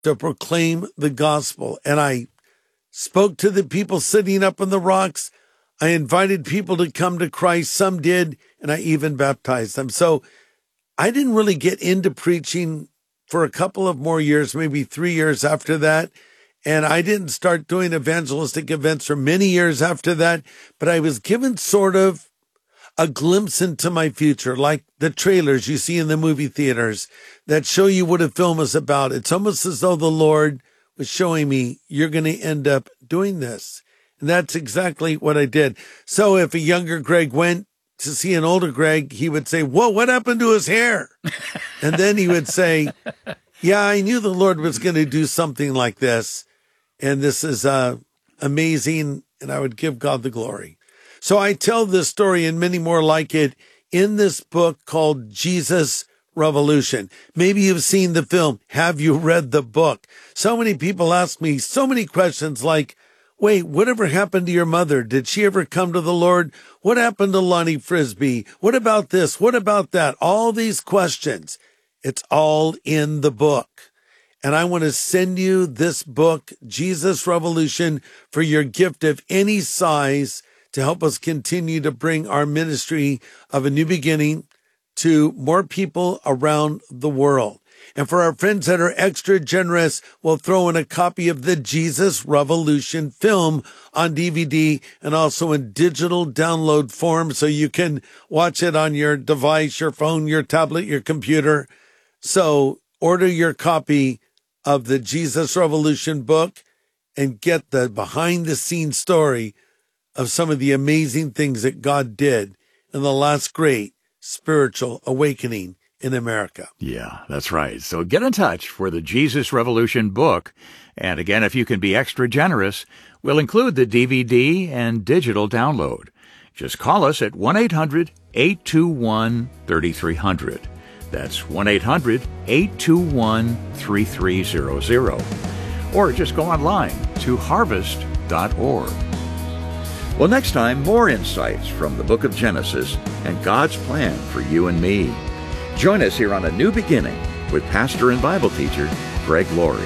to proclaim the gospel. And I spoke to the people sitting up on the rocks. I invited people to come to Christ. Some did, and I even baptized them. So I didn't really get into preaching for a couple of more years, maybe 3 years after that. And I didn't start doing evangelistic events for many years after that, but I was given sort of a glimpse into my future, like the trailers you see in the movie theaters that show you what a film is about. It's almost as though the Lord was showing me, you're going to end up doing this. And that's exactly what I did. So if a younger Greg went to see an older Greg, he would say, whoa, what happened to his hair? And then he would say, yeah, I knew the Lord was going to do something like this. And this is amazing. And I would give God the glory. So I tell this story and many more like it in this book called Jesus Revolution. Maybe you've seen the film. Have you read the book? So many people ask me so many questions like, wait, whatever happened to your mother? Did she ever come to the Lord? What happened to Lonnie Frisbee? What about this? What about that? All these questions. It's all in the book. And I want to send you this book, Jesus Revolution, for your gift of any size to help us continue to bring our ministry of a new beginning to more people around the world. And for our friends that are extra generous, we'll throw in a copy of the Jesus Revolution film on DVD and also in digital download form so you can watch it on your device, your phone, your tablet, your computer. So order your copy of the Jesus Revolution book and get the behind-the-scenes story of some of the amazing things that God did in the last great spiritual awakening in America. Yeah, that's right. So get in touch for the Jesus Revolution book. And again, if you can be extra generous, we'll include the DVD and digital download. Just call us at 1-800-821-3300. That's 1-800-821-3300. Or just go online to harvest.org. Well, next time, more insights from the book of Genesis and God's plan for you and me. Join us here on A New Beginning with pastor and Bible teacher Greg Laurie.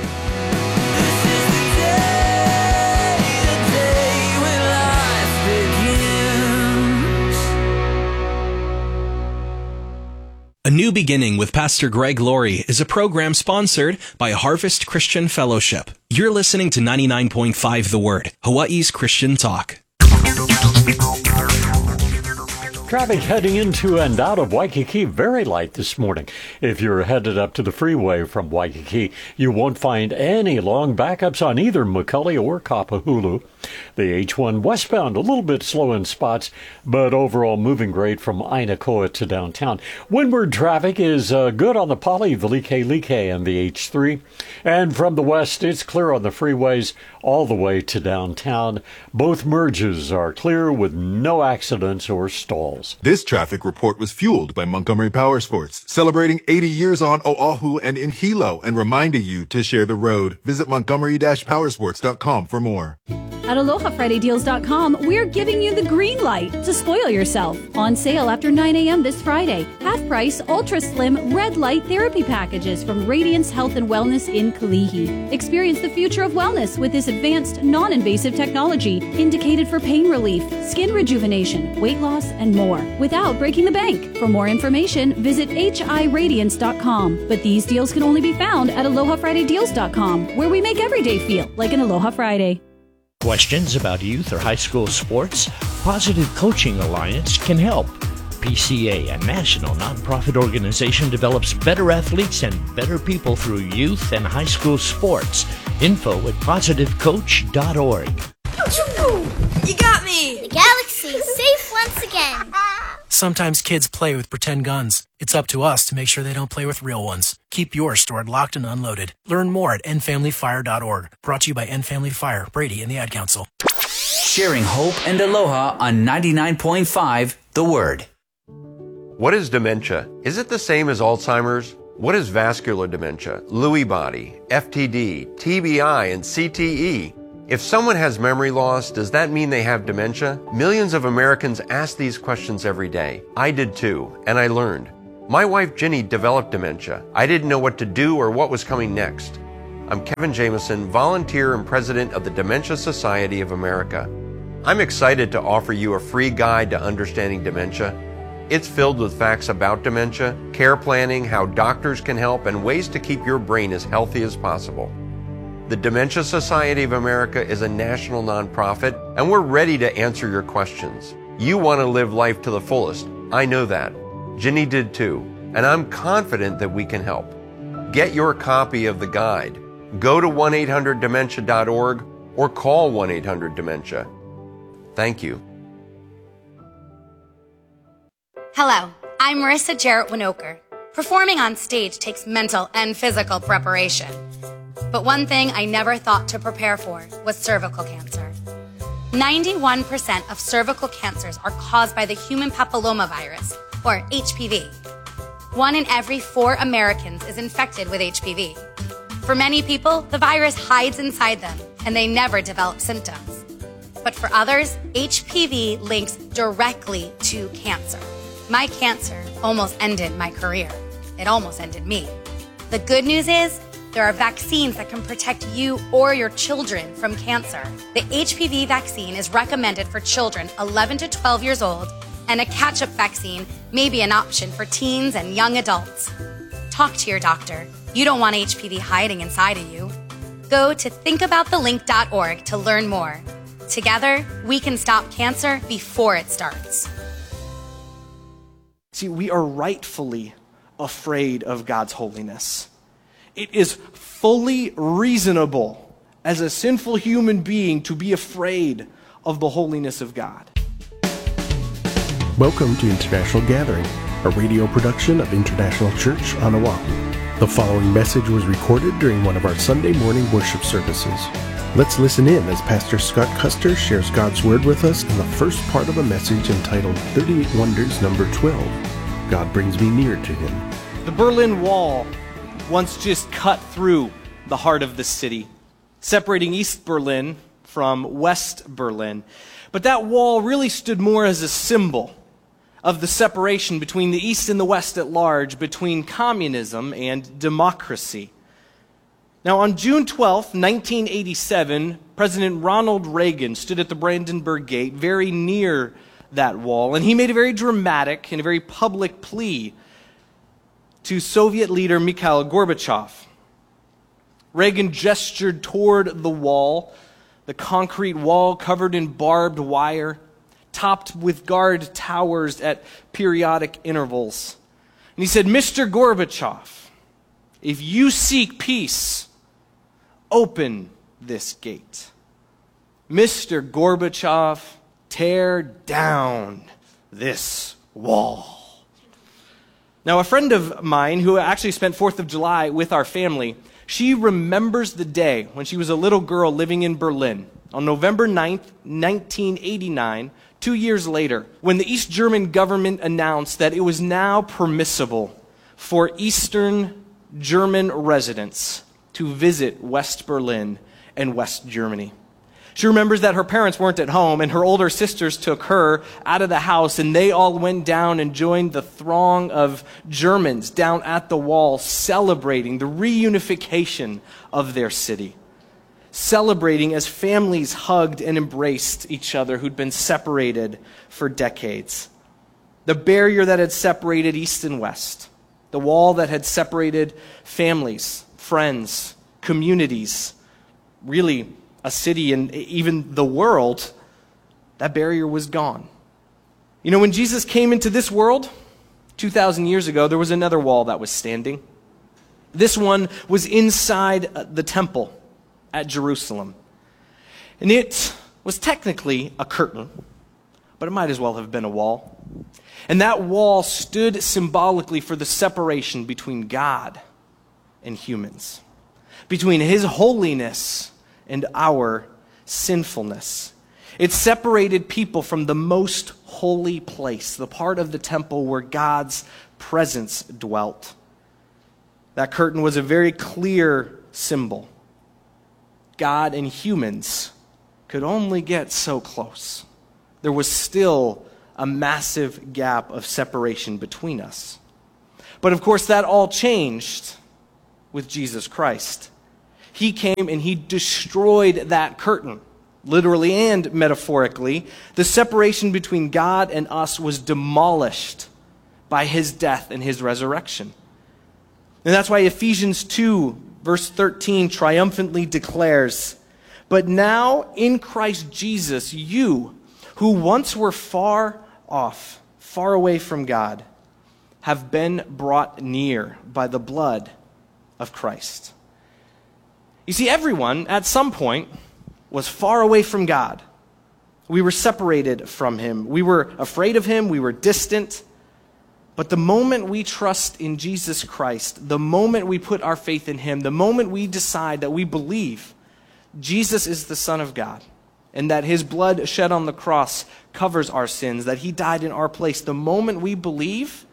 A New Beginning with Pastor Greg Laurie is a program sponsored by Harvest Christian Fellowship. You're listening to 99.5 The Word, Hawaii's Christian Talk. Traffic heading into and out of Waikiki very light this morning. If you're headed up to the freeway from Waikiki, you won't find any long backups on either McCully or Kapahulu. The H1 westbound a little bit slow in spots, but overall moving great from Ainakoa to downtown. Windward traffic is good on the Poly, the Like, and the H3. And from the west, it's clear on the freeways all the way to downtown. Both merges are clear with no accidents or stalls. This traffic report was fueled by Montgomery Power Sports, celebrating 80 years on Oahu and in Hilo and reminding you to share the road. Visit montgomery-powersports.com for more. At AlohaFridayDeals.com, we're giving you the green light to spoil yourself. On sale after 9 a.m. this Friday. Half price, ultra slim red light therapy packages from Radiance Health and Wellness in Kalihi. Experience the future of wellness with this advanced, non-invasive technology indicated for pain relief, skin rejuvenation, weight loss, and more without breaking the bank. For more information, visit HIRadiance.com. But these deals can only be found at AlohaFridayDeals.com, where we make every day feel like an Aloha Friday. Questions about youth or high school sports? Positive Coaching Alliance can help. PCA, a national nonprofit organization, develops better athletes and better people through youth and high school sports. Info at positivecoach.org. You got me! The galaxy is safe once again. Sometimes kids play with pretend guns. It's up to us to make sure they don't play with real ones. Keep yours stored locked and unloaded. Learn more at endfamilyfire.org. Brought to you by End Family Fire, Brady, and the Ad Council. Sharing hope and aloha on 99.5 The Word. What is dementia? Is it the same as Alzheimer's? What is vascular dementia, Lewy body, FTD, TBI, and CTE? If someone has memory loss, does that mean they have dementia? Millions of Americans ask these questions every day. I did too, and I learned. My wife Ginny developed dementia. I didn't know what to do or what was coming next. I'm Kevin Jameson, volunteer and president of the Dementia Society of America. I'm excited to offer you a free guide to understanding dementia. It's filled with facts about dementia, care planning, how doctors can help, and ways to keep your brain as healthy as possible. The Dementia Society of America is a national nonprofit, and we're ready to answer your questions. You want to live life to the fullest. I know that. Ginny did too, and I'm confident that we can help. Get your copy of the guide. Go to 1-800-DEMENTIA.org or call 1-800-DEMENTIA. Thank you. Hello, I'm Marissa Jarrett Winokur. Performing on stage takes mental and physical preparation. But one thing I never thought to prepare for was cervical cancer. 91% of cervical cancers are caused by the human papillomavirus, or HPV. 1 in every 4 Americans is infected with HPV. For many people, the virus hides inside them, and they never develop symptoms. But for others, HPV links directly to cancer. My cancer almost ended my career. It almost ended me. The good news is, there are vaccines that can protect you or your children from cancer. The HPV vaccine is recommended for children 11 to 12 years old, and a catch-up vaccine may be an option for teens and young adults. Talk to your doctor. You don't want HPV hiding inside of you. Go to thinkaboutthelink.org to learn more. Together, we can stop cancer before it starts. See, we are rightfully afraid of God's holiness. It is fully reasonable as a sinful human being to be afraid of the holiness of God. Welcome to International Gathering, a radio production of International Church on Oahu. The following message was recorded during one of our Sunday morning worship services. Let's listen in as Pastor Scott Custer shares God's Word with us in the first part of a message entitled 38 Wonders number 12, God Brings Me Near to Him. The Berlin Wall once just cut through the heart of the city, separating East Berlin from West Berlin. But that wall really stood more as a symbol of the separation between the East and the West at large, between communism and democracy. Now, on June 12th, 1987, President Ronald Reagan stood at the Brandenburg Gate, very near that wall, and he made a very dramatic and a very public plea to Soviet leader Mikhail Gorbachev. Reagan gestured toward the wall, the concrete wall covered in barbed wire, topped with guard towers at periodic intervals. And he said, "Mr. Gorbachev, if you seek peace, open this gate. Mr. Gorbachev, tear down this wall." Now, a friend of mine who actually spent 4th of July with our family, she remembers the day when she was a little girl living in Berlin on November 9th, 1989, 2 years later, when the East German government announced that it was now permissible for Eastern German residents to visit West Berlin and West Germany. She remembers that her parents weren't at home, and her older sisters took her out of the house, and they all went down and joined the throng of Germans down at the wall, celebrating the reunification of their city. Celebrating as families hugged and embraced each other who'd been separated for decades. The barrier that had separated East and West, the wall that had separated families, friends, communities, really a city and even the world, that barrier was gone. You know, when Jesus came into this world 2,000 years ago, there was another wall that was standing. This one was inside the temple at Jerusalem. And it was technically a curtain, but it might as well have been a wall. And that wall stood symbolically for the separation between God and humans, between His holiness and our sinfulness. It separated people from the most holy place, the part of the temple where God's presence dwelt. That curtain was a very clear symbol. God and humans could only get so close. There was still a massive gap of separation between us. But of course, that all changed with Jesus Christ. He came and he destroyed that curtain, literally and metaphorically. The separation between God and us was demolished by his death and his resurrection. And that's why Ephesians 2, verse 13, triumphantly declares, "But now in Christ Jesus, you, who once were far off, far away from God, have been brought near by the blood of Christ." You see, everyone at some point was far away from God. We were separated from him. We were afraid of him. We were distant. But the moment we trust in Jesus Christ, the moment we put our faith in him, the moment we decide that we believe Jesus is the Son of God and that his blood shed on the cross covers our sins, that he died in our place, the moment we believe,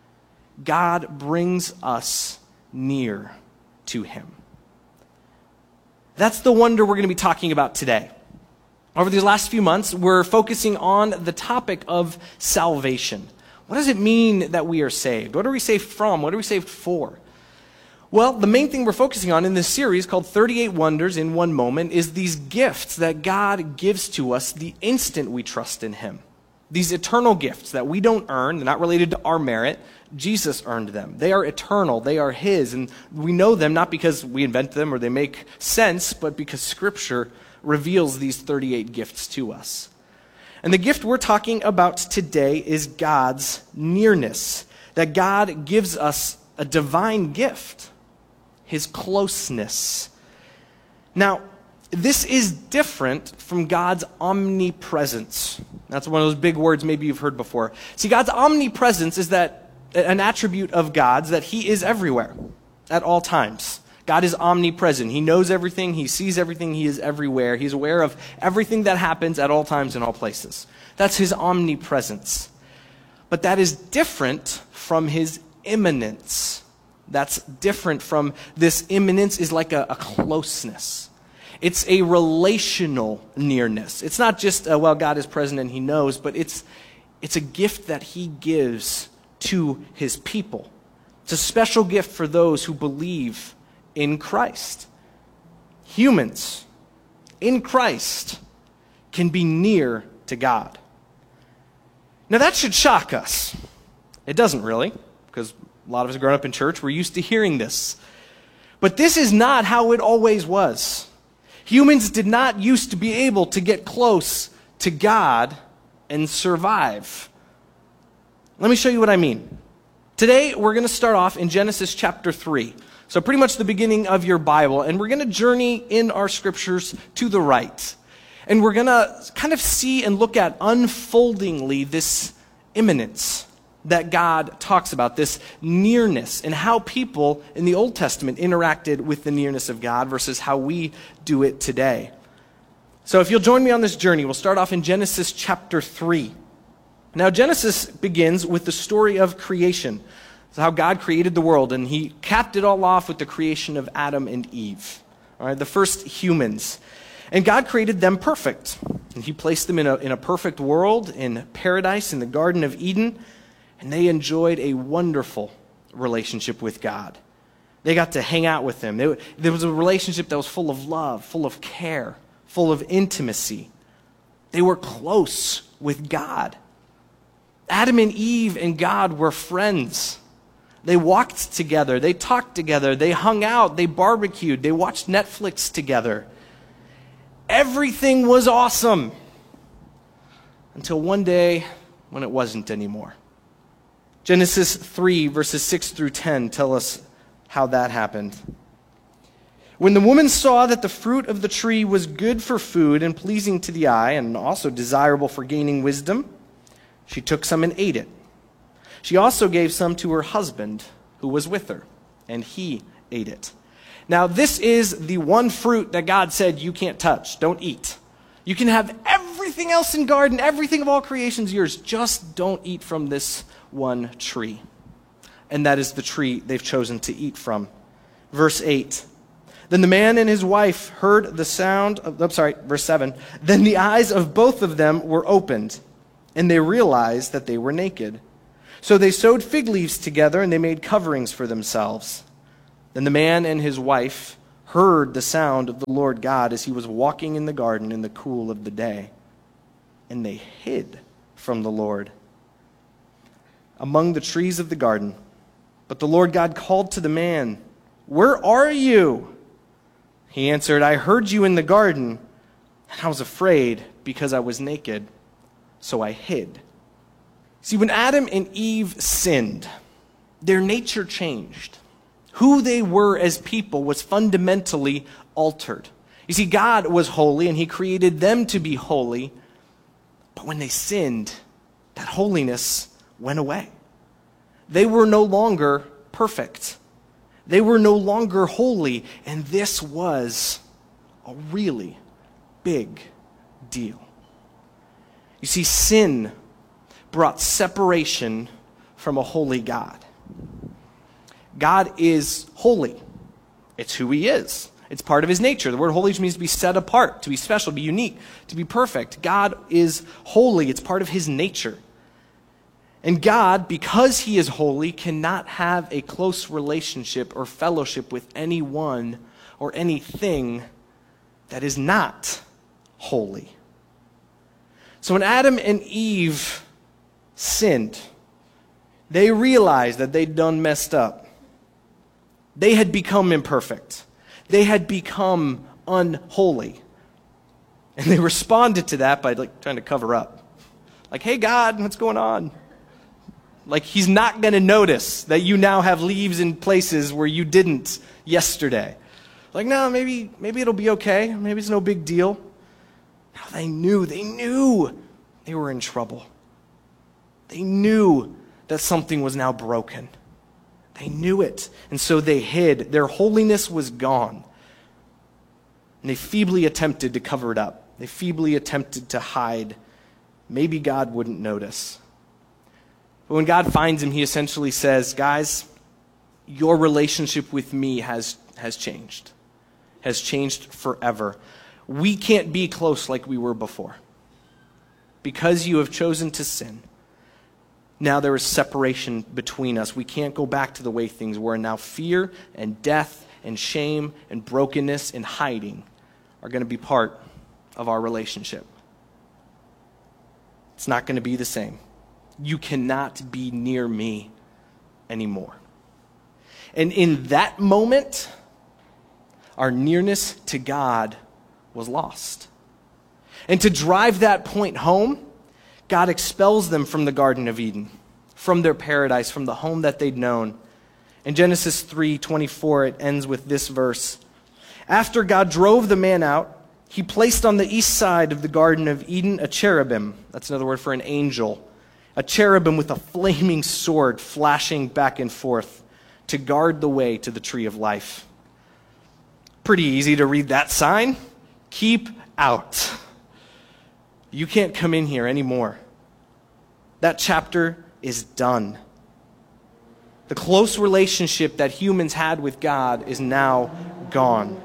God brings us near to him. That's the wonder we're going to be talking about today. Over these last few months, we're focusing on the topic of salvation. What does it mean that we are saved? What are we saved from? What are we saved for? Well, the main thing we're focusing on in this series called 38 Wonders in One Moment is these gifts that God gives to us the instant we trust in him. These eternal gifts that we don't earn, they're not related to our merit. Jesus earned them. They are eternal. They are his. And we know them not because we invent them or they make sense, but because Scripture reveals these 38 gifts to us. And the gift we're talking about today is God's nearness. That God gives us a divine gift, his closeness. Now, this is different from God's omnipresence. That's one of those big words maybe you've heard before. See, God's omnipresence is that an attribute of God's that he is everywhere at all times. God is omnipresent. He knows everything. He sees everything. He is everywhere. He's aware of everything that happens at all times in all places. That's his omnipresence. But that is different from his immanence. That's different from this immanence is like a closeness. It's a relational nearness. It's not just, well, God is present and he knows, but it's a gift that he gives to his people. It's a special gift for those who believe in Christ. Humans in Christ can be near to God. Now that should shock us. It doesn't really, because a lot of us have grown up in church. We're used to hearing this. But this is not how it always was. Humans did not used to be able to get close to God and survive. Let me show you what I mean. Today, we're going to start off in Genesis chapter 3. So pretty much the beginning of your Bible. And we're going to journey in our scriptures to the right. And we're going to kind of see and look at unfoldingly this immanence that God talks about, this nearness, and how people in the Old Testament interacted with the nearness of God versus how we do it today. So if you'll join me on this journey, we'll start off in Genesis chapter 3. Now, Genesis begins with the story of creation. It's how God created the world, and he capped it all off with the creation of Adam and Eve, all right, the first humans. And God created them perfect. And he placed them in a perfect world, in paradise, in the Garden of Eden, and they enjoyed a wonderful relationship with God. They got to hang out with him. There was a relationship that was full of love, full of care, full of intimacy. They were close with God. Adam and Eve and God were friends. They walked together. They talked together. They hung out. They barbecued. They watched Netflix together. Everything was awesome until one day when it wasn't anymore. Genesis 3, verses 6 through 10 tell us how that happened. When the woman saw that the fruit of the tree was good for food and pleasing to the eye and also desirable for gaining wisdom, she took some and ate it. She also gave some to her husband who was with her, and he ate it. Now, this is the one fruit that God said you can't touch, don't eat. You can have everything else in garden, everything of all creation is yours. Just don't eat from this one tree. And that is the tree they've chosen to eat from. Verse 8. Then the man and his wife heard the sound of, verse 7. Then the eyes of both of them were opened, and they realized that they were naked. So they sewed fig leaves together, and they made coverings for themselves. Then the man and his wife heard the sound of the Lord God as he was walking in the garden in the cool of the day. And they hid from the Lord among the trees of the garden. But the Lord God called to the man, "Where are you?" He answered, "I heard you in the garden, and I was afraid because I was naked, so I hid." See, when Adam and Eve sinned, their nature changed. Who they were as people was fundamentally altered. You see, God was holy, and he created them to be holy. But when they sinned, that holiness went away. They were no longer perfect. They were no longer holy, and this was a really big deal. You see, sin brought separation from a holy God. God is holy. It's who he is. It's part of his nature. The word holy means to be set apart, to be special, to be unique, to be perfect. God is holy. It's part of his nature. And God, because he is holy, cannot have a close relationship or fellowship with anyone or anything that is not holy. So when Adam and Eve sinned, they realized that they'd done messed up. They had become imperfect. They had become unholy. And they responded to that by trying to cover up. Like, "Hey God, what's going on?" Like he's not going to notice that you now have leaves in places where you didn't yesterday. Like, no, maybe it'll be okay. Maybe it's no big deal. Now they knew they were in trouble. They knew that something was now broken. They knew it. And so they hid. Their holiness was gone. And they feebly attempted to cover it up. They feebly attempted to hide. Maybe God wouldn't notice. But when God finds him, he essentially says, "Guys, your relationship with me has changed. Has changed forever. We can't be close like we were before. Because you have chosen to sin, now there is separation between us. We can't go back to the way things were. And now fear and death and shame and brokenness and hiding are going to be part of our relationship. It's not going to be the same. You cannot be near me anymore." And in that moment, our nearness to God was lost. And to drive that point home, God expels them from the Garden of Eden, from their paradise, from the home that they'd known. In Genesis 3:24, it ends with this verse. "After God drove the man out, he placed on the east side of the Garden of Eden a cherubim." That's another word for an angel. A cherubim with a flaming sword flashing back and forth to guard the way to the tree of life. Pretty easy to read that sign. Keep out. You can't come in here anymore. That chapter is done. The close relationship that humans had with God is now gone.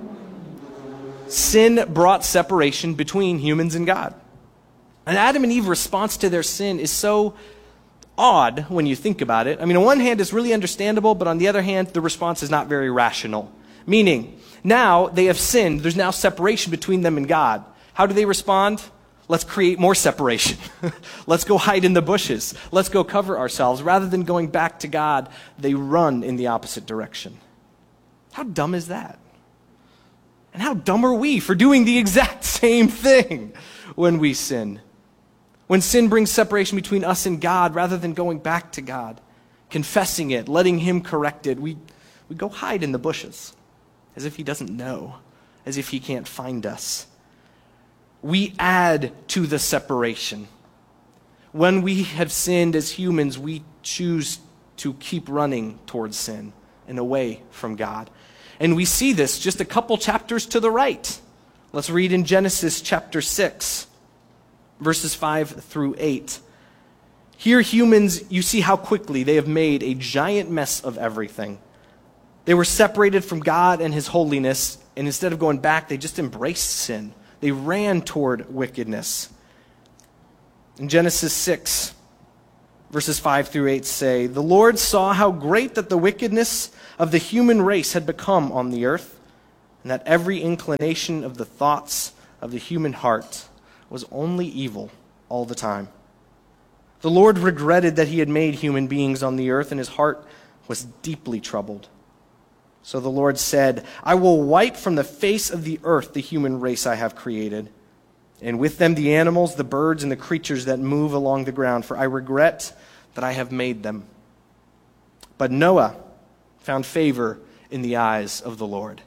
Sin brought separation between humans and God. And Adam and Eve's response to their sin is so odd when you think about it. I mean, on one hand, it's really understandable, but on the other hand, the response is not very rational. Meaning, now they have sinned. There's now separation between them and God. How do they respond? Let's create more separation. Let's go hide in the bushes. Let's go cover ourselves. Rather than going back to God, they run in the opposite direction. How dumb is that? And how dumb are we for doing the exact same thing when we sin? When sin brings separation between us and God, rather than going back to God, confessing it, letting him correct it, we go hide in the bushes as if he doesn't know, as if he can't find us. We add to the separation. When we have sinned as humans, we choose to keep running towards sin and away from God. And we see this just a couple chapters to the right. Let's read in Genesis chapter 6, verses 5 through 8. Here humans, you see how quickly they have made a giant mess of everything. They were separated from God and his holiness, and instead of going back, they just embraced sin. They ran toward wickedness. In Genesis 6, verses 5 through 8 say, "The Lord saw how great that the wickedness of the human race had become on the earth, and that every inclination of the thoughts of the human heart was only evil all the time. The Lord regretted that he had made human beings on the earth, and his heart was deeply troubled. So the Lord said, I will wipe from the face of the earth the human race I have created, and with them the animals, the birds, and the creatures that move along the ground, for I regret that I have made them. But Noah found favor in the eyes of the Lord.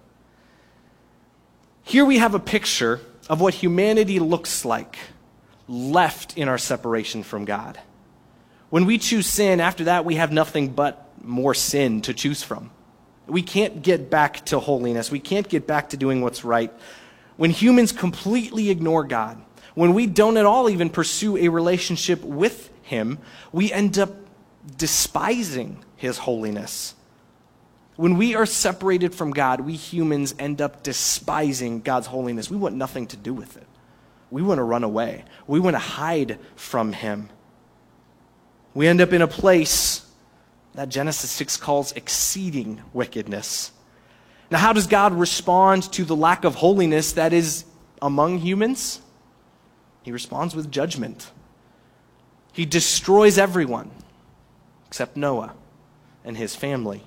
Here we have a picture of what humanity looks like left in our separation from God. When we choose sin, after that we have nothing but more sin to choose from. We can't get back to holiness. We can't get back to doing what's right. When humans completely ignore God, when we don't at all even pursue a relationship with him, we end up despising his holiness. When we are separated from God, we humans end up despising God's holiness. We want nothing to do with it. We want to run away. We want to hide from him. We end up in a place that Genesis 6 calls exceeding wickedness. Now, how does God respond to the lack of holiness that is among humans? He responds with judgment. He destroys everyone except Noah and his family.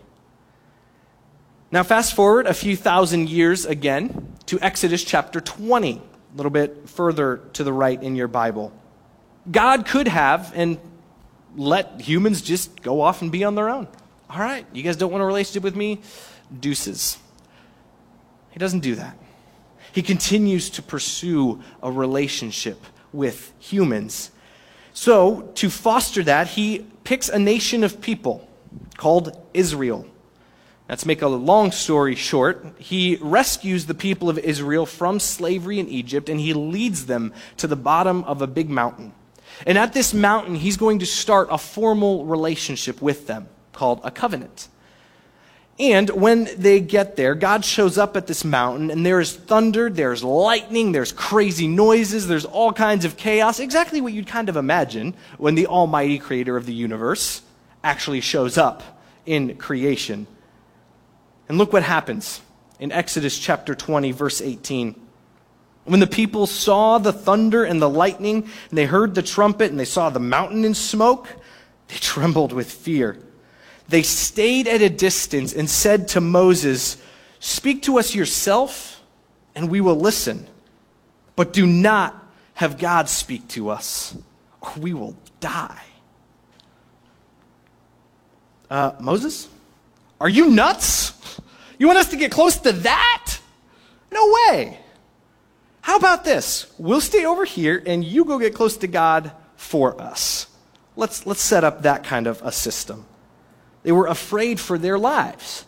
Now, fast forward a few thousand years again to Exodus chapter 20, a little bit further to the right in your Bible. God could have and let humans just go off and be on their own. All right, you guys don't want a relationship with me? Deuces. He doesn't do that. He continues to pursue a relationship with humans. So, to foster that, he picks a nation of people called Israel. Now, to make a long story short, he rescues the people of Israel from slavery in Egypt, and he leads them to the bottom of a big mountain. And at this mountain, he's going to start a formal relationship with them called a covenant. And when they get there, God shows up at this mountain, and there is thunder, there's lightning, there's crazy noises, there's all kinds of chaos, exactly what you'd kind of imagine when the almighty creator of the universe actually shows up in creation. And look what happens in Exodus chapter 20, verse 18. When the people saw the thunder and the lightning, and they heard the trumpet, and they saw the mountain in smoke, they trembled with fear. They stayed at a distance and said to Moses, "Speak to us yourself, and we will listen. But do not have God speak to us, or we will die." Moses? Are you nuts? You want us to get close to that? No way. How about this? We'll stay over here and you go get close to God for us. Let's set up that kind of a system. They were afraid for their lives.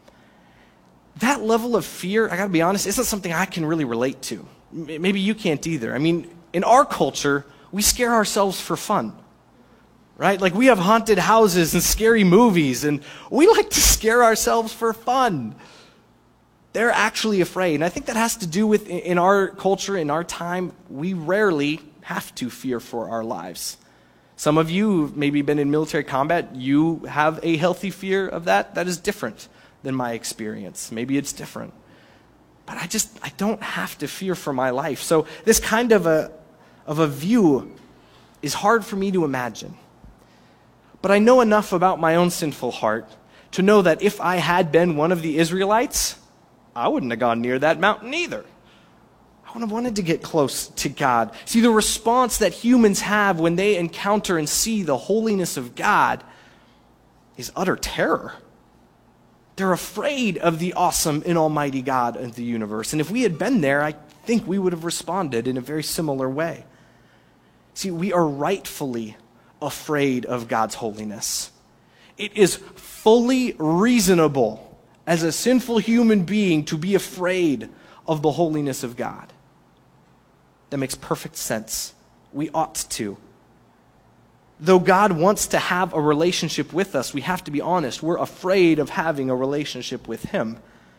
That level of fear, I gotta be honest, isn't something I can really relate to. Maybe you can't either. I mean, in our culture, we scare ourselves for fun. Right? Like we have haunted houses and scary movies, and we like to scare ourselves for fun. They're actually afraid. And I think that has to do with, in our culture, in our time, we rarely have to fear for our lives. Some of you who've maybe been in military combat, you have a healthy fear of that. That is different than my experience. Maybe it's different. But I don't have to fear for my life. So this kind of a view is hard for me to imagine. But I know enough about my own sinful heart to know that if I had been one of the Israelites, I wouldn't have gone near that mountain either. I wouldn't have wanted to get close to God. See, the response that humans have when they encounter and see the holiness of God is utter terror. They're afraid of the awesome and almighty God of the universe. And if we had been there, I think we would have responded in a very similar way. See, we are rightfully afraid of God's holiness. It is fully reasonable as a sinful human being to be afraid of the holiness of God. That makes perfect sense. We ought to. Though God wants to have a relationship with us, we have to be honest, we're afraid of having a relationship with him.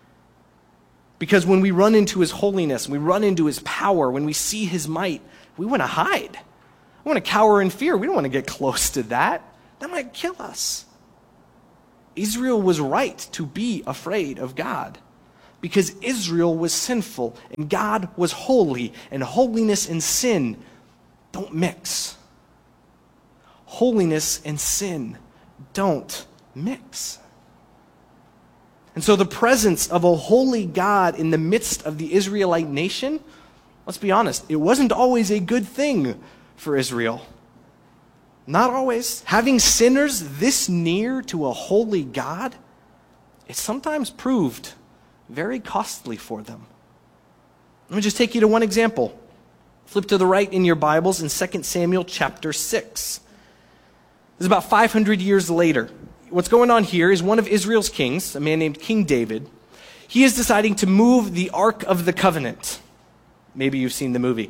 Because when we run into his holiness, we run into his power, when we see his might, we want to hide. We want to cower in fear. We don't want to get close to that. That might kill us. Israel was right to be afraid of God. because Israel was sinful and God was holy, and holiness and sin don't mix. Holiness and sin don't mix. And so the presence of a holy God in the midst of the Israelite nation, let's be honest, it wasn't always a good thing for Israel. Not always. Having sinners this near to a holy God, it sometimes proved very costly for them. Let me just take you to one example. Flip to the right in your Bibles in 2 Samuel chapter 6. This is about 500 years later. What's going on here is one of Israel's kings, a man named King David, he is deciding to move the Ark of the Covenant. Maybe you've seen the movie.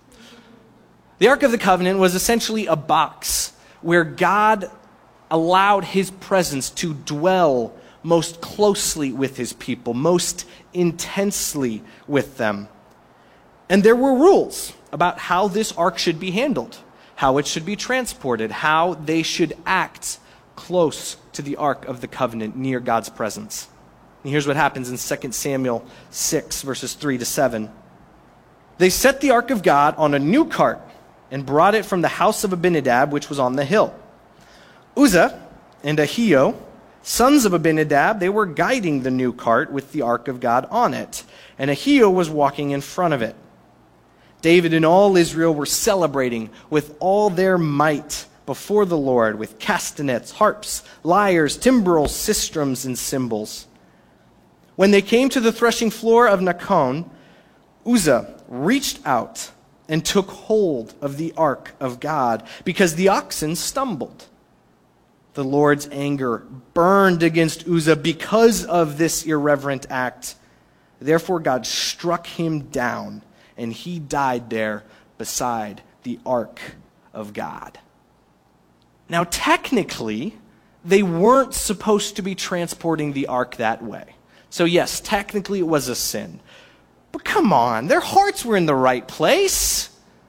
The Ark of the Covenant was essentially a box where God allowed his presence to dwell most closely with his people, most intensely with them. And there were rules about how this ark should be handled, how it should be transported, how they should act close to the Ark of the Covenant near God's presence. And here's what happens in 2 Samuel 6, verses 3 to 7. They set the Ark of God on a new cart and brought it from the house of Abinadab, which was on the hill. Uzzah and Ahio, sons of Abinadab, they were guiding the new cart with the Ark of God on it, and Ahio was walking in front of it. David and all Israel were celebrating with all their might before the Lord with castanets, harps, lyres, timbrels, sistrums, and cymbals. When they came to the threshing floor of Nacon, Uzzah reached out and took hold of the ark of God because the oxen stumbled. The Lord's anger burned against Uzzah because of this irreverent act. Therefore God struck him down, and he died there beside the ark of God. Now, technically, they weren't supposed to be transporting the ark that way. So yes, technically it was a sin. But come on, their hearts were in the right place.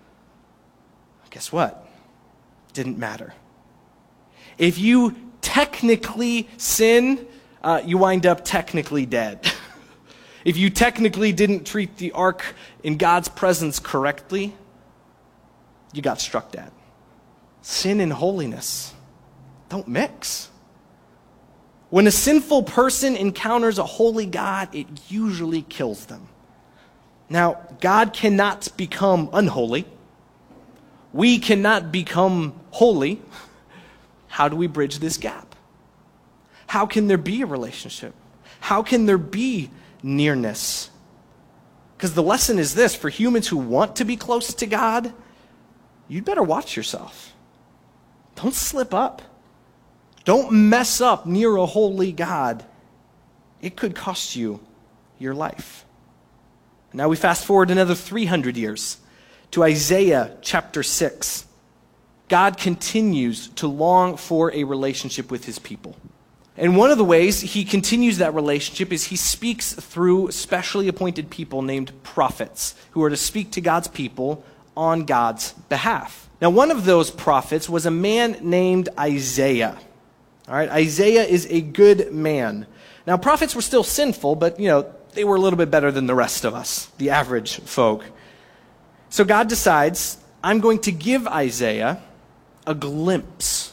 Guess what? Didn't matter. If you technically sin, you wind up technically dead. If you technically didn't treat the ark in God's presence correctly, you got struck dead. Sin and holiness don't mix. When a sinful person encounters a holy God, it usually kills them. Now, God cannot become unholy. We cannot become holy. How do we bridge this gap? How can there be a relationship? How can there be nearness? Because the lesson is this: for humans who want to be close to God, you'd better watch yourself. Don't slip up. Don't mess up near a holy God. It could cost you your life. Now we fast forward another 300 years to Isaiah chapter 6. God continues to long for a relationship with his people. And one of the ways he continues that relationship is he speaks through specially appointed people named prophets who are to speak to God's people on God's behalf. Now, one of those prophets was a man named Isaiah. All right, Isaiah is a good man. Now, prophets were still sinful, but, they were a little bit better than the rest of us, the average folk. So God decides, I'm going to give Isaiah a glimpse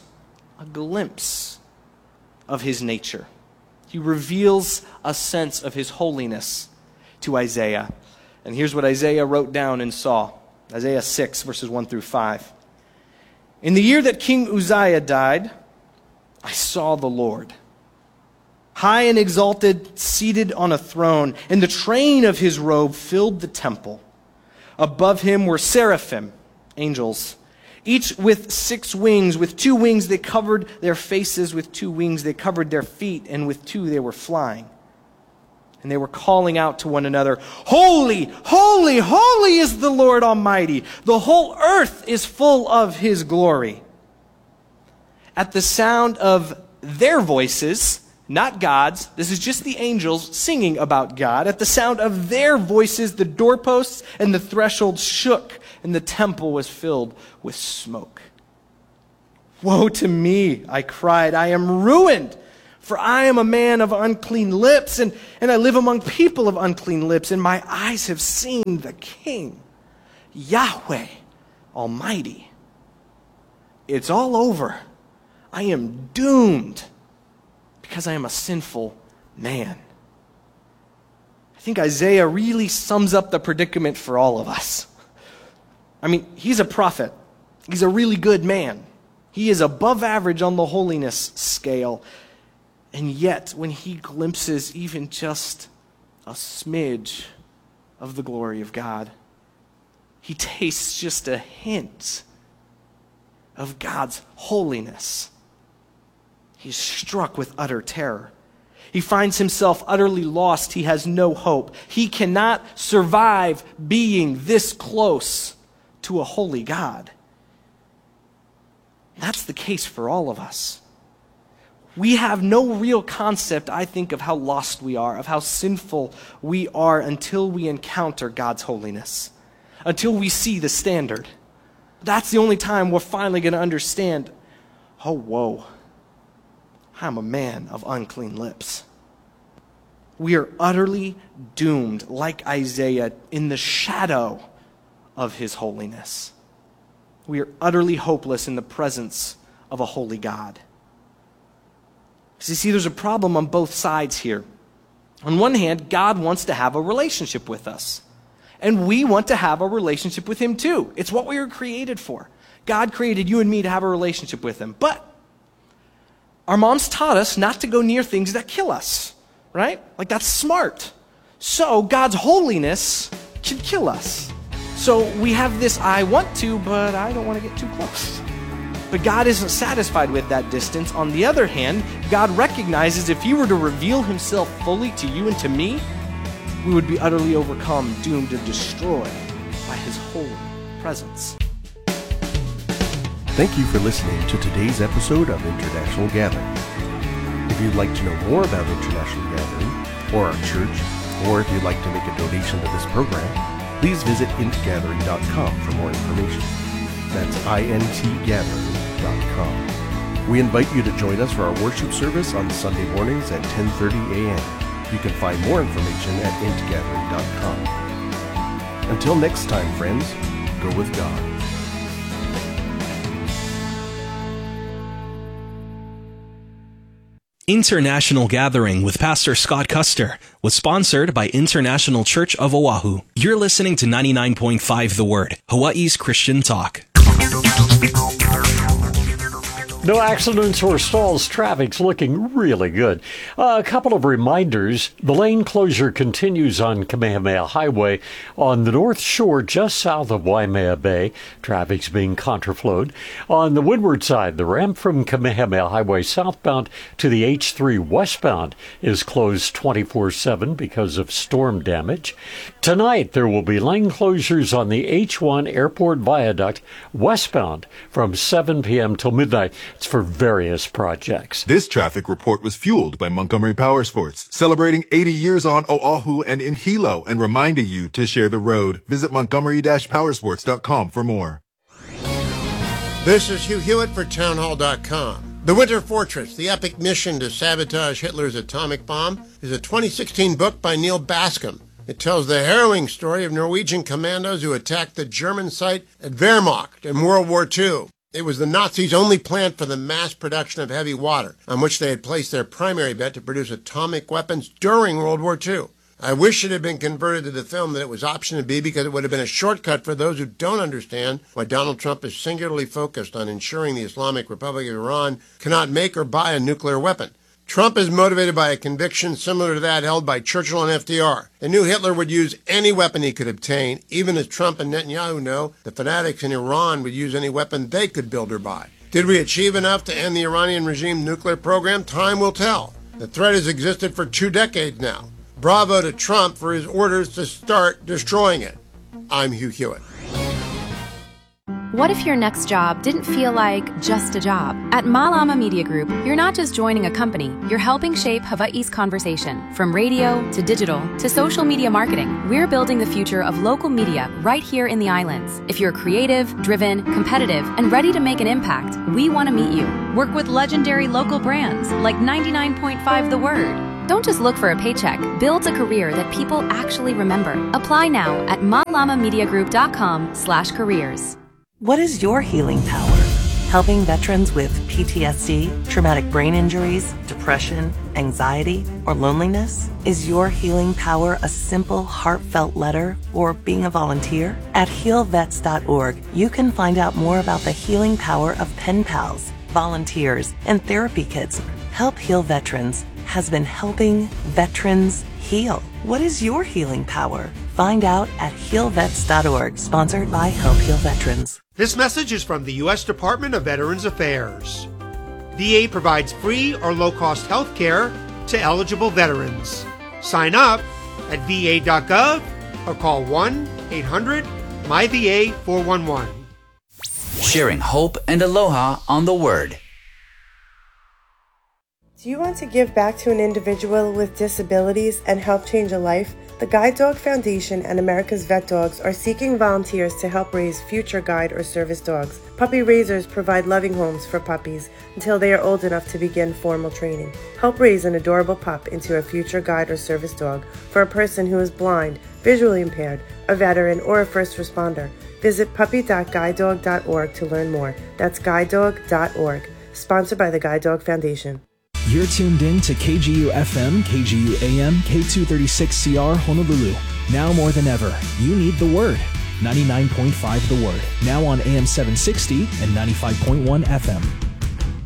of his nature. He reveals a sense of his holiness to Isaiah. And here's what Isaiah wrote down and saw. Isaiah 6, verses 1 through 5. In the year that King Uzziah died, I saw the Lord, high and exalted, seated on a throne, and the train of his robe filled the temple. Above him were seraphim, angels, each with 6 wings. With 2 wings they covered their faces, with 2 wings they covered their feet, and with 2 they were flying. And they were calling out to one another, Holy, holy, holy is the Lord Almighty. The whole earth is full of his glory. At the sound of their voices, not God's, this is just the angels singing about God. At the sound of their voices, the doorposts and the threshold shook, and the temple was filled with smoke. Woe to me, I cried, I am ruined, For I am a man of unclean lips, and I live among people of unclean lips, and my eyes have seen the King, Yahweh Almighty. It's all over. I am doomed because I am a sinful man. I think Isaiah really sums up the predicament for all of us. I mean, he's a prophet. He's a really good man. He is above average on the holiness scale. And yet, when he glimpses even just a smidge of the glory of God, he tastes just a hint of God's holiness. He's struck with utter terror. He finds himself utterly lost. He has no hope. He cannot survive being this close to a holy God. That's the case for all of us. We have no real concept, I think, of how lost we are, of how sinful we are until we encounter God's holiness, until we see the standard. That's the only time we're finally going to understand, oh, whoa, I'm a man of unclean lips. We are utterly doomed, like Isaiah, in the shadow of his holiness. We are utterly hopeless in the presence of a holy God. So you see, there's a problem on both sides here. On one hand, God wants to have a relationship with us. And we want to have a relationship with him too. It's what we were created for. God created you and me to have a relationship with him. But our moms taught us not to go near things that kill us, right? Like, that's smart. So God's holiness can kill us. So we have this, I want to, but I don't want to get too close. But God isn't satisfied with that distance. On the other hand, God recognizes if he were to reveal himself fully to you and to me, we would be utterly overcome, doomed and destroyed by his holy presence. Thank you for listening to today's episode of International Gathering. If you'd like to know more about International Gathering, or our church, or if you'd like to make a donation to this program, please visit intgathering.com for more information. That's intgathering.com. We invite you to join us for our worship service on Sunday mornings at 10:30 a.m. You can find more information at intgathering.com. Until next time, friends, go with God. International Gathering with Pastor Scott Custer was sponsored by International Church of Oahu. You're listening to 99.5 The Word, Hawaii's Christian talk. No accidents or stalls. Traffic's looking really good. A couple of reminders. The lane closure continues on Kamehameha Highway on the North Shore just south of Waimea Bay. Traffic's being contraflowed. On the windward side, the ramp from Kamehameha Highway southbound to the H3 westbound is closed 24/7 because of storm damage. Tonight, there will be lane closures on the H1 Airport Viaduct westbound from 7 p.m. till midnight. It's for various projects. This traffic report was fueled by Montgomery Power Sports, celebrating 80 years on Oahu and in Hilo, and reminding you to share the road. Visit Montgomery-Powersports.com for more. This is Hugh Hewitt for Townhall.com. The Winter Fortress, the epic mission to sabotage Hitler's atomic bomb, is a 2016 book by Neil Bascom. It tells the harrowing story of Norwegian commandos who attacked the German site at Wehrmacht in World War II. It was the Nazis' only plant for the mass production of heavy water, on which they had placed their primary bet to produce atomic weapons during World War II. I wish it had been converted to the film that it was option B, because it would have been a shortcut for those who don't understand why Donald Trump is singularly focused on ensuring the Islamic Republic of Iran cannot make or buy a nuclear weapon. Trump is motivated by a conviction similar to that held by Churchill and FDR. They knew Hitler would use any weapon he could obtain, even as Trump and Netanyahu know the fanatics in Iran would use any weapon they could build or buy. Did we achieve enough to end the Iranian regime's nuclear program? Time will tell. The threat has existed for 2 decades now. Bravo to Trump for his orders to start destroying it. I'm Hugh Hewitt. What if your next job didn't feel like just a job? At Malama Media Group, you're not just joining a company, you're helping shape Hawaii's conversation. From radio to digital to social media marketing, we're building the future of local media right here in the islands. If you're creative, driven, competitive, and ready to make an impact, we want to meet you. Work with legendary local brands like 99.5 The Word. Don't just look for a paycheck. Build a career that people actually remember. Apply now at malamamediagroup.com/careers. What is your healing power? Helping veterans with PTSD, traumatic brain injuries, depression, anxiety, or loneliness? Is your healing power a simple, heartfelt letter or being a volunteer? At healvets.org, you can find out more about the healing power of pen pals, volunteers, and therapy kits. Help Heal Veterans has been helping veterans heal. What is your healing power? Find out at healvets.org, sponsored by Help Heal Veterans. This message is from the U.S. Department of Veterans Affairs. VA provides free or low-cost health care to eligible veterans. Sign up at va.gov or call 1-800-MyVA411. Sharing hope and aloha on the Word. Do you want to give back to an individual with disabilities and help change a life? The Guide Dog Foundation and America's Vet Dogs are seeking volunteers to help raise future guide or service dogs. Puppy raisers provide loving homes for puppies until they are old enough to begin formal training. Help raise an adorable pup into a future guide or service dog for a person who is blind, visually impaired, a veteran, or a first responder. Visit puppy.guidedog.org to learn more. That's guidedog.org. Sponsored by the Guide Dog Foundation. You're tuned in to KGU FM, KGU AM, K236CR Honolulu. Now more than ever, you need the Word. 99.5 The Word. Now on AM 760 and 95.1 FM.